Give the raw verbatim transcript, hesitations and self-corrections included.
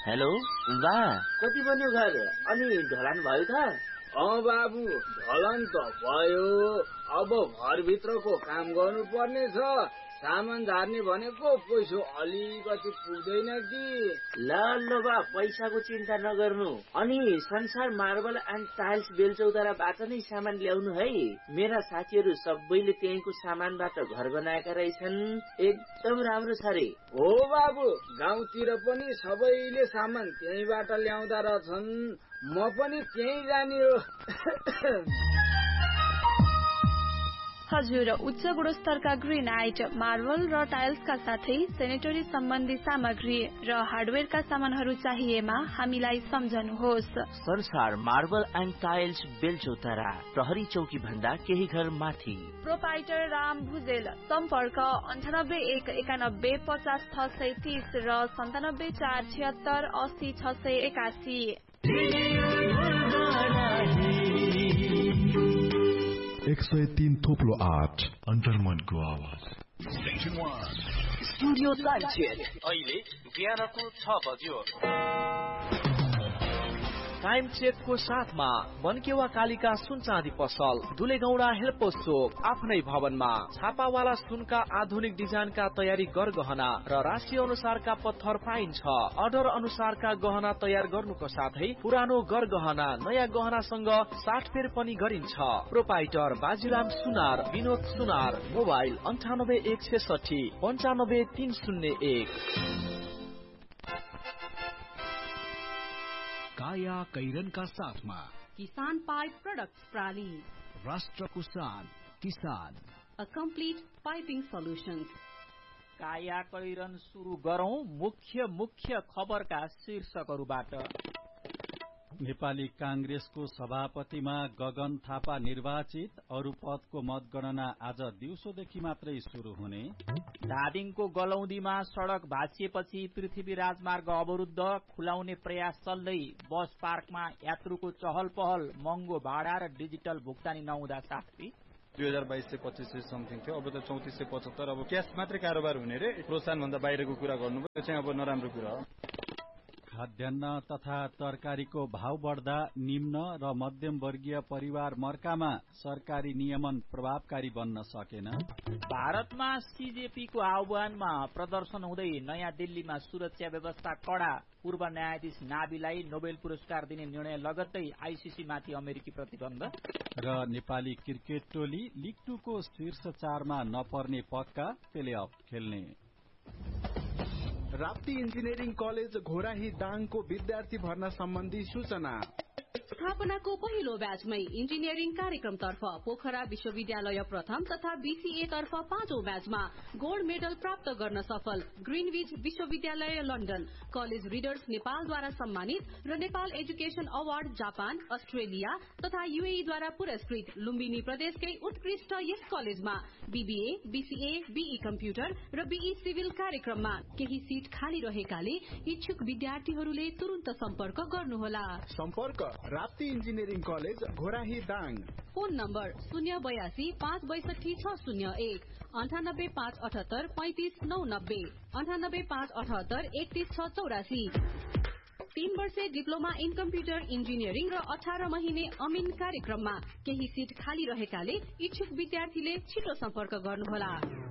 Hello बा, कति बन्यो घर अनि ढलान भयो त? अँ बाबु, ढलान त भयो। अब घरभित्रको काम गर्नु पर्ने छ। सामान झार्ने भनेको पैसा अलिकति पुग्दैन कि। ल ल बा, पैसाको चिन्ता नगर्नु। अनि संसार मार्बल एन्ड टाइल्स बेलचौताराबाट नै सामान ल्याउनु है। मेरा साथीहरू सबैले त्यहीँको सामानबाट घर बनाएका रहेछन्। एकदम राम्रो छ रे। हो बाबु, गाउँतिर पनि सबैले सामान त्यहीँबाट ल्याउँदा रहेछन्। म पनि त्यहीँ जाने हो। हजुर, उच्च गुणस्तरका ग्रेनाइट, मार्बल र टाइल्सका साथै सेनेटरी सम्बन्धी सामग्री र हार्डवेयरका सामानहरू चाहिएमा हामीलाई सम्झनुहोस्। संसार मार्बल एन्ड टाइल्स बेलचौतारा, प्रहरी चौकी भन्दा केही घर माथि। प्रोपाइटर राम भुजेल। सम्पर्क अन्ठानब्बे एक एकानब्बे पचास छ सय तीस र सन्तानब्बे चार छिहत्तर अस्सी छ सय एकासी। एक सय तीन थोप्लो आठ अन्तर्मनको आवाज। स्टुडियो टाइम चेक अहिले बिहानको छ बज्यो। टाइम चेकको साथमा बनकेवा कालिका सुन चाँदी पसल, दुलेगौडा हेल्पोस चोक, आफ्नै भवनमा छापावाला सुनका आधुनिक डिजाइनका तयारी गरगहना र राशि अनुसारका पत्थर पाइन्छ। अर्डर अनुसारका गहना तयार गर्नुको साथै पुरानो गरगहना नयाँ गहनासँग साटफेर पनि गरिन्छ। प्रोपाइटर बाजीराम सुनार, विनोद सुनार। मोबाइल अन्ठानब्बे एक छेसठी पन्चानब्बे तीन शून्य एक। काया कैरनका साथमा किसान पाइप प्रोडक्ट्स प्राली, राष्ट्रको शान किसान, अ कम्प्लिट पाइपिङ सोल्युशन्स। काया कैरन सुरु गरौं मुख्य मुख्य खबरका शीर्षकहरूबाट। नेपाली कांग्रेसको सभापतिमा गगन थापा निर्वाचित, अरू पदको मतगणना आज दिउँसोदेखि मात्रै शुरू हुने। धादिङको गलौदीमा सड़क भाँचिएपछि पृथ्वी राजमार्ग अवरुद्ध, खुलाउने प्रयास चल्दै। बस पार्कमा यात्रुको चहल पहल, महँगो भाडा र डिजिटल भुक्तानी नहुँदा शास्त्री। दुई हजार बाइस सय पच्चिस सय समथिङ थियो, अब त चौतिस सय पचहत्तर। अब क्यास मात्रै कारोबार हुने रे, प्रोत्साहन भन्दा बाहिरको कुरा गर्नु त्यो चाहिँ अब नराम्रो कुरा हो। खाद्यान्न तथा तरकारीको भाव बढ्दा निम्न र मध्यम वर्गीय परिवार मर्कामा सरकारी नियमन प्रभावकारी बन्न सकेन। भारतमा सीजेपीको आह्वानमा प्रदर्शन हुँदै नयाँ दिल्लीमा सुरक्षा व्यवस्था कड़ा, पूर्व न्यायाधीश नाबीलाई नोबेल पुरस्कार दिने निर्णय लगत्तै आईसीसी माथि अमेरिकी प्रतिबन्ध। र नेपाली क्रिकेट टोली लिग टू को शीर्ष चारमा नपर्ने पक्का, प्लेअफ खेल्ने। राप्ती इन्जिनियरिङ कलेज घोराही दाङको विद्यार्थी भर्ना सम्बन्धी सूचना। स्थापनाको पहिलो ब्याचमै इन्जिनियरिङ कार्यक्रमतर्फ पोखरा विश्वविद्यालय प्रथम तथा बीसीए तर्फ पाँचौं ब्याचमा गोल्ड मेडल प्राप्त गर्न सफल ग्रीनविच विश्वविद्यालय लन्डन। कलेज रिडर्स नेपालद्वारा सम्मानित र Nepal education award Japan, Australia तथा यूएई द्वारा पुरस्कृत। लुम्बिनी प्रदेशकै उत्कृष्ट यस कलेजमा बीबीए, बीसीए, बीई कम्प्युटर र बीई सिभिल कार्यक्रममा केही सीट खाली रहेकाले इच्छुक विद्यार्थीहरूले तुरन्त सम्पर्क गर्नुहोला। सम्पर्क Rapti engineering college Ghorahi Dang. Phone number शून्य बयासी पाँच बैसठी छ शून्य एक, अन्ठानब्बे पाँच अठहत्तर पैंतिस नौ नब्बे, अन्ठानब्बे पाँच अठहत्तर एकतीस छ चौरासी। तीन वर्षे डिप्लोमा इन कम्प्युटर इन्जिनियरिङ र अठार महिने अमिन कार्यक्रममा केही सीट खाली रहेकाले इच्छुक विद्यार्थीले छिटो सम्पर्क गर्नुहोला।